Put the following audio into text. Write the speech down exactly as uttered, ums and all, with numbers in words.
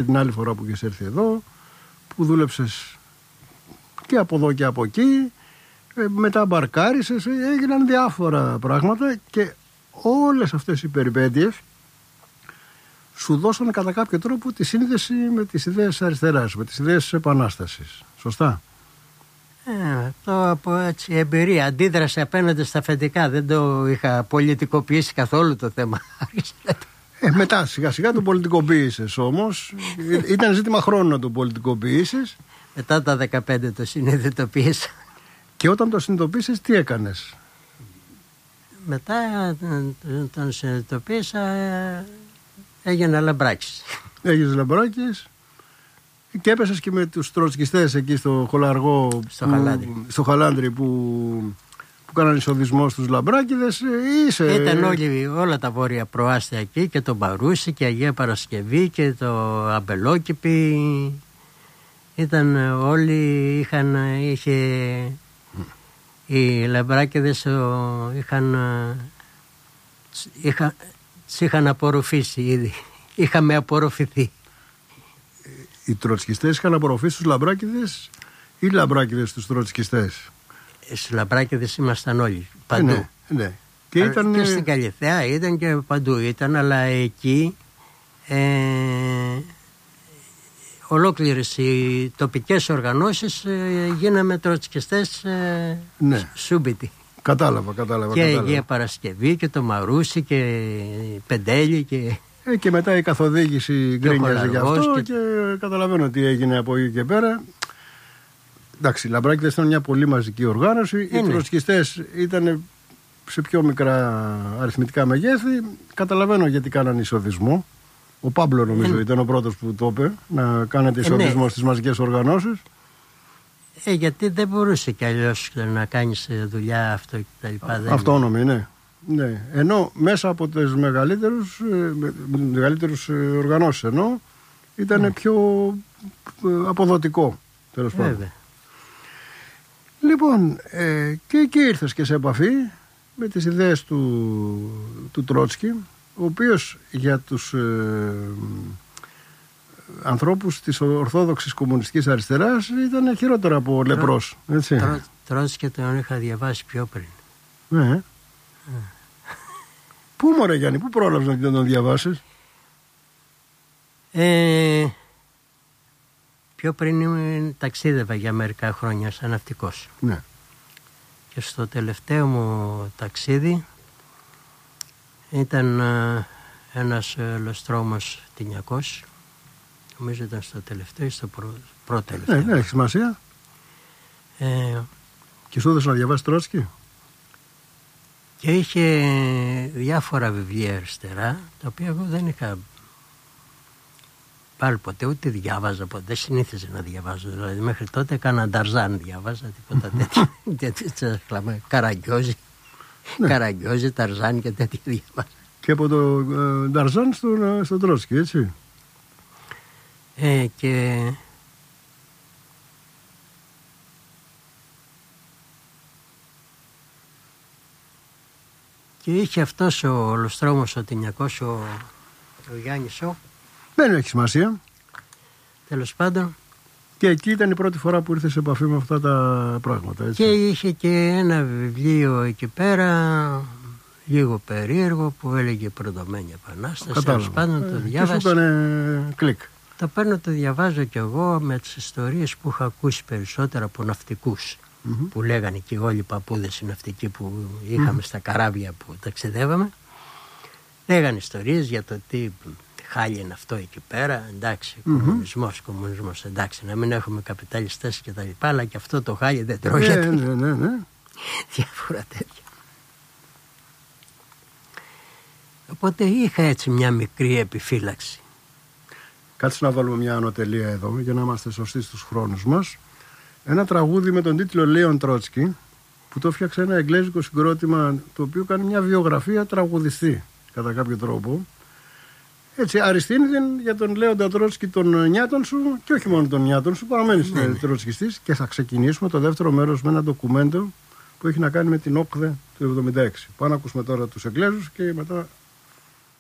την άλλη φορά που είχες έρθει εδώ, που δούλεψες και από εδώ και από εκεί, μετά μπαρκάρισες, έγιναν διάφορα πράγματα και όλες αυτές οι περιπέτειες σου δώσανε κατά κάποιο τρόπο τη σύνδεση με τις ιδέες της αριστεράς, με τις ιδέες της Επανάστασης. Σωστά? Ε, το από έτσι εμπειρία, αντίδραση απέναντι στα αφεντικά. Δεν το είχα πολιτικοποιήσει καθόλου το θέμα. Ε, μετά σιγά σιγά το πολιτικοποίησες όμως. Ήταν ζήτημα χρόνου να το πολιτικοποιήσεις. Μετά τα δεκαπέντε το συνειδητοποίησα. Και όταν το συνειδητοποίησες, τι έκανες? Μετά τον συνειδητοποίησα, έγινα λαμπράκης. Έγινες λαμπράκης και έπεσες και με τους τροτσκιστές εκεί στο Χολαργό, στο, που, Χαλάνδρι. στο Χαλάνδρι που, που κάνανε εισοδισμό στους λαμπράκηδες. Είσαι... Ήταν όλοι, όλα τα βόρεια προάστια εκεί, και το Μπαρούσι και Αγία Παρασκευή και το Αμπελόκηπη. Ήταν όλοι, είχαν, είχε, οι λαμπράκηδες είχαν, είχαν, είχαν απορροφήσει ήδη. Είχαμε απορροφηθεί. Οι τροτσκιστές είχαν απορροφήσει τους λαμπράκηδες ή οι λαμπράκηδες τους τροτσκιστές? Στους λαμπράκηδες ήμασταν όλοι, παντού. Ναι, ναι. Και, ήταν... και στην Καλιθέα ήταν και παντού ήταν, αλλά εκεί ε, ολόκληρες οι τοπικές οργανώσεις ε, γίναμε τροτσκιστές ε, ναι. σούμπιτοι. Κατάλαβα, κατάλαβα. Και κατάλαβα. Αγία Παρασκευή και το Μαρούσι και Πεντέλη και... Ε, και μετά η καθοδήγηση γκρίνιαζε γι' αυτό και... και καταλαβαίνω τι έγινε από εκεί και πέρα. Εντάξει, οι λαμπράκηδες ήταν μια πολύ μαζική οργάνωση. Ε, οι ναι. τροτσκιστές ήταν σε πιο μικρά αριθμητικά μεγέθη. Καταλαβαίνω γιατί κάνανε εισοδισμό. Ο Πάμπλο νομίζω ε, ήταν ο πρώτος που το είπε, να κάνετε εισοδισμό ε, ναι. στις μαζικές οργανώσεις. Ε, γιατί δεν μπορούσε κι αλλιώς να κάνεις δουλειά αυτό και τα λοιπά. Αυτόνομη, ναι. Ναι. Ενώ μέσα από τις μεγαλύτερους, μεγαλύτερους οργανώσεις ενώ ήταν ναι. πιο αποδοτικό, τέλος πάντων. Λοιπόν, ε, και εκεί ήρθες και σε επαφή με τις ιδέες του, του Τρότσκι, ο οποίος για τους ε, ανθρώπους της Ορθόδοξης Κομμουνιστικής Αριστεράς ήταν χειρότερα από Τρό, λεπρός. Έτσι. Τρό, Τρότσκι τον είχα διαβάσει πιο πριν. Ναι. Mm. Πού μωρέ Γιάννη, πού πρόλαβες να τον διαβάσεις? Ε, πιο πριν ταξίδευα για μερικά χρόνια σαν ναυτικός. Ναι. Και στο τελευταίο μου ταξίδι ήταν ε, ένας ελοστρόμος τηνιακός. Νομίζω ήταν στο τελευταίο ή στο πρω, πρώτο τελευταίο. Ναι, ναι, έχει σημασία. Ε, και σου έδωσε να διαβάσεις Τρότσκι? Και είχε διάφορα βιβλία αριστερά, τα οποία εγώ δεν είχα πάλι ποτέ, ούτε διάβαζα ποτέ, δεν συνήθιζε να διαβάζω. Δηλαδή μέχρι τότε έκανα Νταρζάν, διάβαζα τίποτα τέτοια. Καραγκιόζη, Καραγκιόζη, Ταρζάν και τέτοια διάβαζα. Και από το Νταρζάν στον στο Τρότσκι, έτσι. Ε, και... Και είχε αυτός ο ολοστρόμος ο τηνιακός, ο, ο Γιάννης ο. Δεν έχει σημασία. Τέλος πάντων. Και εκεί ήταν η πρώτη φορά που ήρθε σε επαφή με αυτά τα πράγματα, έτσι. Και είχε και ένα βιβλίο εκεί πέρα, λίγο περίεργο, που έλεγε Προδομένη Επανάσταση. Τέλος πάντων το διάβασα. Και σου ήταν κλικ. Το παίρνω, το διαβάζω κι εγώ με τις ιστορίες που είχα ακούσει περισσότερα από ναυτικούς. Mm-hmm. Που λέγανε και όλοι οι παππούδες οι ναυτικοί που είχαμε mm-hmm. στα καράβια που ταξιδεύαμε. Λέγανε ιστορίες για το τι χάλια είναι αυτό εκεί πέρα. Εντάξει, mm-hmm. κομμουνισμός, κομμουνισμός. Εντάξει, να μην έχουμε καπιταλιστές και τα λοιπά, αλλά και αυτό το χάλια δεν τρώγεται. Ναι, ναι, ναι, ναι. Διάφορα τέτοια. Οπότε είχα έτσι μια μικρή επιφύλαξη. Κάτσε να βάλουμε μια ανωτελεία εδώ για να είμαστε σωστοί στους χρόνους μας. Ένα τραγούδι με τον τίτλο Λέον Τρότσκι, που το έφτιαξε ένα εγγλέζικο συγκρότημα, το οποίο κάνει μια βιογραφία τραγουδιστή κατά κάποιο τρόπο. Έτσι, αριστείνθην για τον Λέοντα Τρότσκι των νιάτων σου, και όχι μόνο των νιάτων σου, παραμένεις ναι, ναι. τροτσκιστής. Και θα ξεκινήσουμε το δεύτερο μέρος με ένα ντοκουμέντο που έχει να κάνει με την Όκδε του εβδομήντα έξι. Πάμε να ακούσουμε τώρα τους Εγγλέζους και μετά